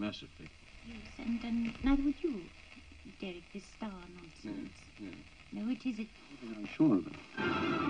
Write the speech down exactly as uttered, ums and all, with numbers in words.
massively. Yes, and, and neither would you, Derek, this star nonsense. Yes, yes. No, it isn't. I'm sure of it.